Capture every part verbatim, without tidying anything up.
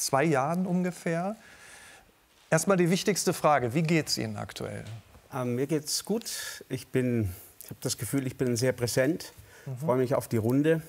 zwei Jahren ungefähr. Erstmal die wichtigste Frage, wie geht es Ihnen aktuell? Ähm, mir geht's gut. Ich bin, ich habe das Gefühl, ich bin sehr präsent. Mhm. Freue mich auf die Runde.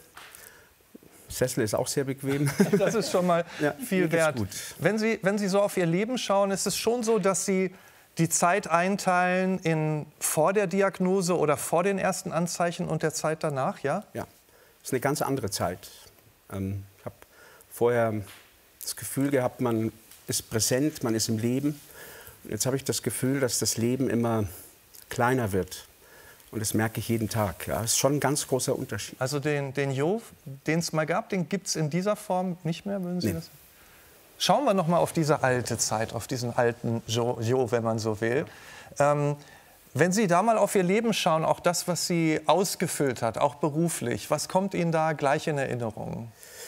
Sessel ist auch sehr bequem. Das ist schon mal ja, viel wert. Gut. Wenn Sie, wenn Sie so auf Ihr Leben schauen, ist es schon so, dass Sie die Zeit einteilen in vor der Diagnose oder vor den ersten Anzeichen und der Zeit danach, ja? Ja, das ist eine ganz andere Zeit. Ähm, ich habe vorher das Gefühl gehabt, man ist präsent, man ist im Leben. Und jetzt habe ich das Gefühl, dass das Leben immer kleiner wird. Und das merke ich jeden Tag. Ja, das ist schon ein ganz großer Unterschied. Also den, den Jo, den es mal gab, den gibt es in dieser Form nicht mehr, würden Sie nee. das? Schauen wir noch mal auf diese alte Zeit, auf diesen alten Jo, jo wenn man so will. Ja. Ähm, wenn Sie da mal auf Ihr Leben schauen, auch das, was Sie ausgefüllt hat, auch beruflich, was kommt Ihnen da gleich in Erinnerung?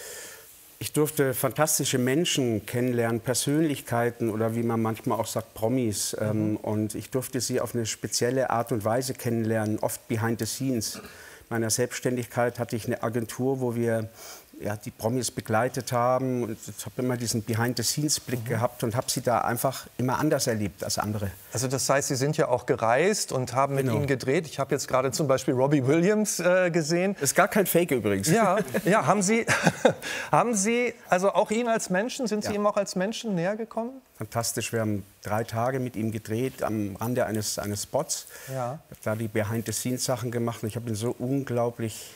Ich durfte fantastische Menschen kennenlernen, Persönlichkeiten oder wie man manchmal auch sagt, Promis. Mhm. Ähm, und ich durfte sie auf eine spezielle Art und Weise kennenlernen, oft behind the scenes. In meiner Selbstständigkeit hatte ich eine Agentur, wo wir ja, die Promis begleitet haben. Und ich habe immer diesen Behind-the-Scenes-Blick mhm. gehabt und habe sie da einfach immer anders erlebt als andere. Also das heißt, Sie sind ja auch gereist und haben mit genau. ihnen gedreht. Ich habe jetzt gerade zum Beispiel Robbie Williams äh, gesehen. Das ist gar kein Fake übrigens. Ja, ja haben Sie, haben Sie, also auch ihn als Menschen, sind Sie ja. ihm auch als Menschen näher gekommen? Fantastisch, wir haben drei Tage mit ihm gedreht am Rande eines, eines Spots. Ja. Ich habe da die Behind-the-Scenes-Sachen gemacht und ich habe ihn so unglaublich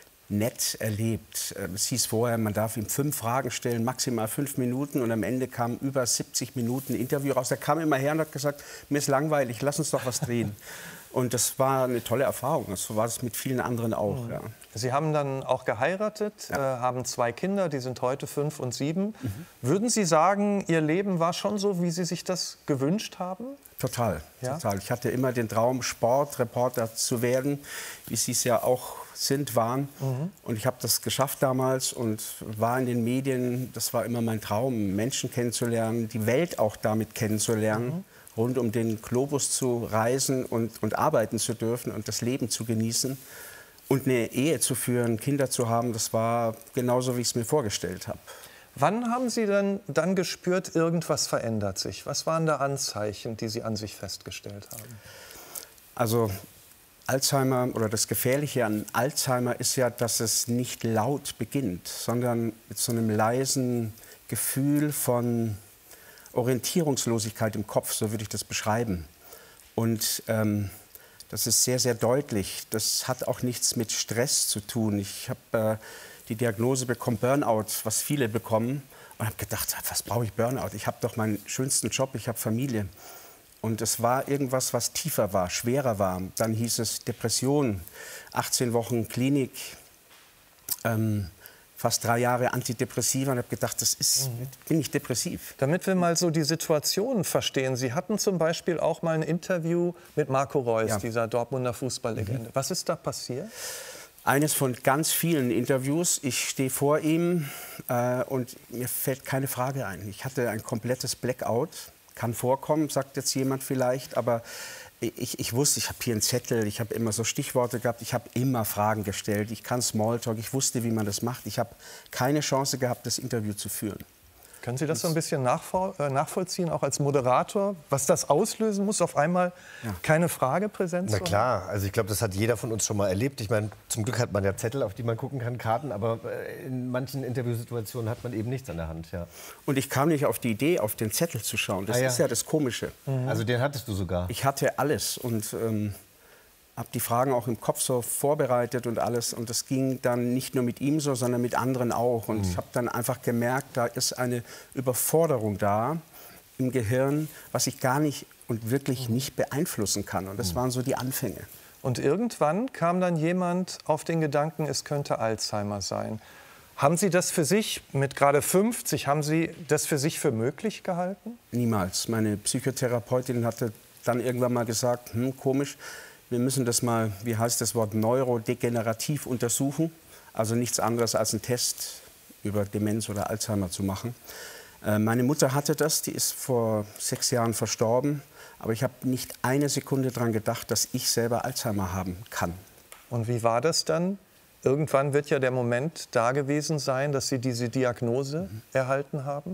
nett erlebt. Es hieß vorher, man darf ihm fünf Fragen stellen, maximal fünf Minuten. Und am Ende kamen über siebzig Minuten Interview raus. Er kam immer her und hat gesagt, mir ist langweilig, lass uns doch was drehen. Und das war eine tolle Erfahrung. So war es mit vielen anderen auch. Mhm. Ja. Sie haben dann auch geheiratet, ja. äh, haben zwei Kinder, die sind heute fünf und sieben. Mhm. Würden Sie sagen, Ihr Leben war schon so, wie Sie sich das gewünscht haben? Total, ja? total. Ich hatte immer den Traum, Sportreporter zu werden, wie Sie es ja auch sind, waren. Mhm. Und ich habe das geschafft damals und war in den Medien. Das war immer mein Traum, Menschen kennenzulernen, die Welt auch damit kennenzulernen, mhm. rund um den Globus zu reisen und, und arbeiten zu dürfen und das Leben zu genießen. Und eine Ehe zu führen, Kinder zu haben, das war genauso, wie ich es mir vorgestellt habe. Wann haben Sie denn dann gespürt, irgendwas verändert sich? Was waren da Anzeichen, die Sie an sich festgestellt haben? Also Alzheimer oder das Gefährliche an Alzheimer ist ja, dass es nicht laut beginnt, sondern mit so einem leisen Gefühl von Orientierungslosigkeit im Kopf, so würde ich das beschreiben. Und ähm, das ist sehr, sehr deutlich. Das hat auch nichts mit Stress zu tun. Ich habe äh, die Diagnose bekommen, Burnout, was viele bekommen. Und habe gedacht, was brauche ich Burnout? Ich habe doch meinen schönsten Job, ich habe Familie. Und es war irgendwas, was tiefer war, schwerer war. Dann hieß es Depression, achtzehn Wochen Klinik, ähm, fast drei Jahre Antidepressiva. Und habe gedacht, das ist, mhm. bin ich depressiv. Damit wir mal so die Situation verstehen. Sie hatten zum Beispiel auch mal ein Interview mit Marco Reus, ja. dieser Dortmunder Fußballlegende. Mhm. Was ist da passiert? Eines von ganz vielen Interviews. Ich stehe vor ihm äh, und mir fällt keine Frage ein. Ich hatte ein komplettes Blackout. Kann vorkommen, sagt jetzt jemand vielleicht, aber ich, ich wusste, ich habe hier einen Zettel, ich habe immer so Stichworte gehabt, ich habe immer Fragen gestellt, ich kann Smalltalk, ich wusste, wie man das macht. Ich habe keine Chance gehabt, das Interview zu führen. Können Sie das so ein bisschen nachvollziehen, auch als Moderator, was das auslösen muss, auf einmal ja. keine Frage präsent zu haben? Na klar, also ich glaube, das hat jeder von uns schon mal erlebt. Ich meine, zum Glück hat man ja Zettel, auf die man gucken kann, Karten, aber in manchen Interviewsituationen hat man eben nichts an der Hand. Ja. Und ich kam nicht auf die Idee, auf den Zettel zu schauen. Das ah, ja. ist ja das Komische. Mhm. Also den hattest du sogar? Ich hatte alles und ähm, habe die Fragen auch im Kopf so vorbereitet und alles. Und das ging dann nicht nur mit ihm so, sondern mit anderen auch. Und mhm. ich habe dann einfach gemerkt, da ist eine Überforderung da im Gehirn, was ich gar nicht und wirklich nicht beeinflussen kann. Und das waren so die Anfänge. Und irgendwann kam dann jemand auf den Gedanken, es könnte Alzheimer sein. Haben Sie das für sich, mit gerade fünfzig, haben Sie das für sich für möglich gehalten? Niemals. Meine Psychotherapeutin hatte dann irgendwann mal gesagt, hm, komisch, wir müssen das mal, wie heißt das Wort, neurodegenerativ untersuchen. Also nichts anderes als einen Test über Demenz oder Alzheimer zu machen. Äh, meine Mutter hatte das, die ist vor sechs Jahren verstorben. Aber ich habe nicht eine Sekunde daran gedacht, dass ich selber Alzheimer haben kann. Und wie war das dann? Irgendwann wird ja der Moment da gewesen sein, dass Sie diese Diagnose mhm. erhalten haben.